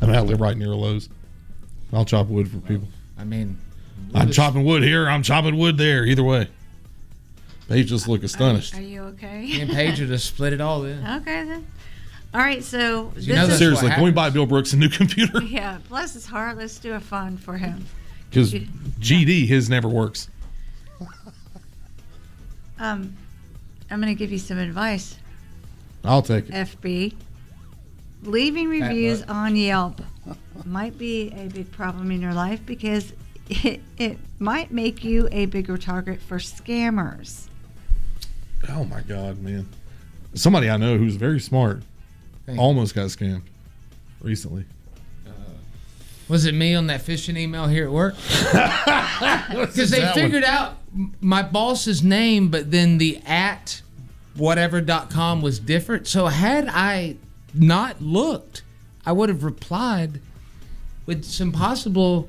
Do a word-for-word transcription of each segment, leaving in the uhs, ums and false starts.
I mean, I live right near a Lowe's. I'll chop wood for people. I mean, I'm chopping wood here. I'm chopping wood there. Either way. Paige just look astonished. Are, are you okay? Me and Paige will just split it all in. Okay, then. All right, so You know this is, Seriously, can we buy Bill Brooks a new computer? yeah, bless his heart. Let's do a fund for him. Because G D, his never works. Um, I'm going to give you some advice, I'll take it. F B. Leaving reviews on Yelp might be a big problem in your life because it, it might make you a bigger target for scammers. Oh my God, man! Somebody I know who's very smart Thank almost got scammed recently. Was it me on that phishing email here at work? Because they that figured out my boss's name, but then the at whatever dot com was different. So had I not looked, I would have replied with some possible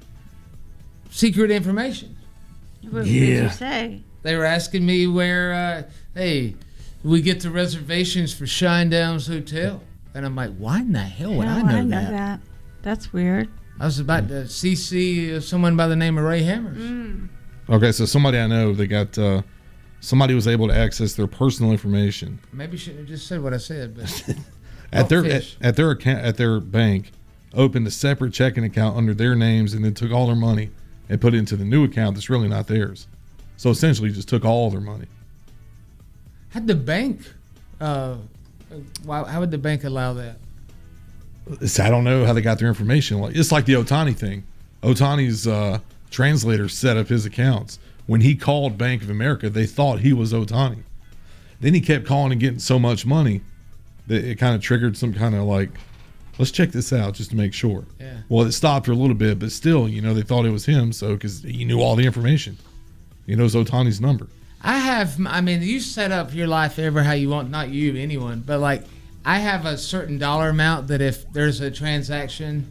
secret information. What did you say? They were asking me where, uh, hey, we get the reservations for Shinedown's Hotel. And I'm like, why in the hell would How I know, I know that? that? That's weird. I was about to C C someone by the name of Ray Hammers. Mm. Okay, so somebody I know, they got uh, somebody was able to access their personal information Maybe shouldn't have just said what I said, but at their at, fish. at their account at their bank, opened a separate checking account under their names, and then took all their money and put it into the new account that's really not theirs. So essentially, just took all their money. Had the bank, uh, why, how would the bank allow that? It's, I don't know how they got their information. Like it's like the Otani thing. Otani's uh, translator set up his accounts. When he called Bank of America, they thought he was Otani. Then he kept calling and getting so much money that it kind of triggered some kind of like, let's check this out just to make sure. Yeah. Well, it stopped for a little bit, but still, you know, they thought it was him. So because he knew all the information, he knows Otani's number. I have, I mean, you set up your life ever how you want, not you, anyone, but like I have a certain dollar amount that if there's a transaction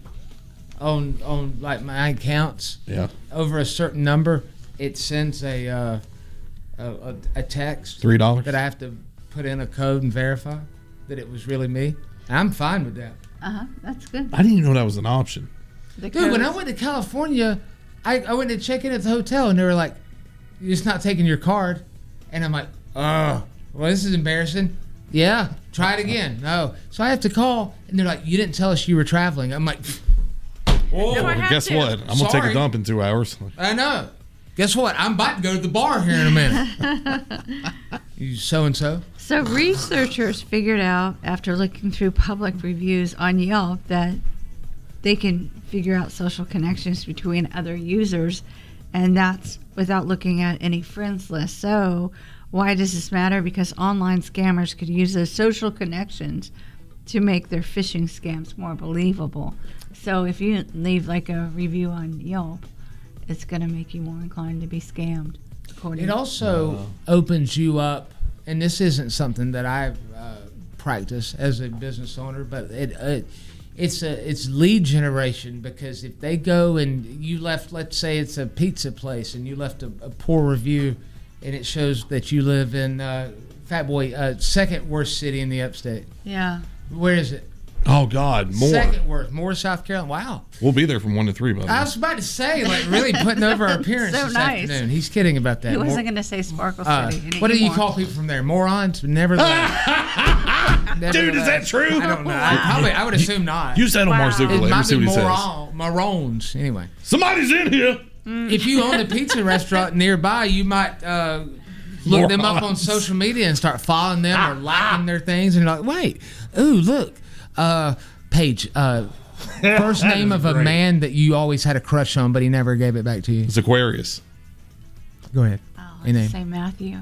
on on like my accounts Yeah. over a certain number, it sends a uh, a, a, a text Three dollars. that I have to put in a code and verify that it was really me. I'm fine with that. Uh huh. That's good. I didn't even know that was an option. The Dude, when I codes. went to California, I, I went to check in at the hotel and they were like, "You're just not taking your card," and I'm like, "Oh, well, this is embarrassing." Yeah, try it again. No, so I have to call, and they're like, "You didn't tell us you were traveling." I'm like, "Whoa, No, I Well, have guess to. what? I'm gonna take a Sorry. dump in two hours. I know. Guess what? I'm about to go to the bar here in a minute." You so and so. So researchers figured out after looking through public reviews on Yelp that they can figure out social connections between other users, and that's without looking at any friends list. So why does this matter? Because online scammers could use those social connections to make their phishing scams more believable. So if you leave like a review on Yelp, it's going to make you more inclined to be scammed. According It also opens you up, and this isn't something that I uh, practice as a business owner, but it, it it's a it's lead generation, because if they go and you left, let's say it's a pizza place, and you left a, a poor review, and it shows that you live in uh, Fat Boy, uh, second worst city in the upstate. Yeah. Where is it? Oh God, more. Second worst, Moore, South Carolina. Wow. We'll be there from one to three, by the way. I was about to say, like, really putting over our appearance So this nice. afternoon. He's kidding about that. He wasn't More- going to say Sparkle Uh, City. what do you anymore. call people from there? Morons? Never. Dude, is that true? I don't know. I probably. I would assume not. You said on Wow. Mars it Zuckerberg. Let me might see be what he says. moron, morons. Anyway, Somebody's in here. if you own a pizza restaurant nearby, you might uh, look them up on Morons. social media and start following them or liking their things, and you're like, wait, ooh, look, uh, Paige. Uh, first name of a great. man that you always had a crush on, but he never gave it back to you. It's Aquarius. Go ahead. Oh, Your name. let's say Matthew.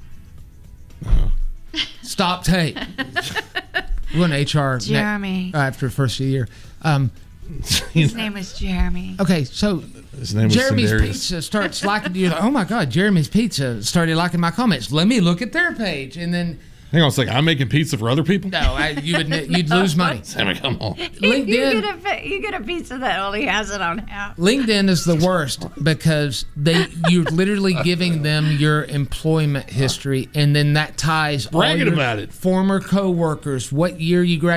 Stop tape. We're in H R ne- Jeremy. uh, after the first year. Um, His name was Jeremy. okay, so His name was Jeremy's Sindarius. Pizza starts liking you. Like, oh my God, Jeremy's Pizza started liking my comments. Let me look at their page, and then Hang on a second. I'm making pizza for other people? no, I, you would you'd lose money. Sammy, come on. you, LinkedIn. get a, fi- you get a pizza that only has it on half. LinkedIn is the worst because they you're literally giving them your employment history, and then that ties all Bragging your about it. former coworkers, what year you graduated.